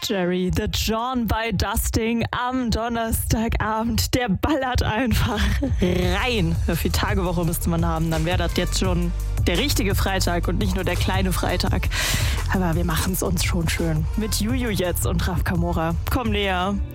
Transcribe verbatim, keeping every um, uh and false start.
Jerry, The John bei Dusting am Donnerstagabend. Der ballert einfach rein. Wie viel Tagewoche müsste man haben? Dann wäre das jetzt schon der richtige Freitag und nicht nur der kleine Freitag. Aber wir machen es uns schon schön. Mit Juju jetzt und Raf Kamora. Komm näher.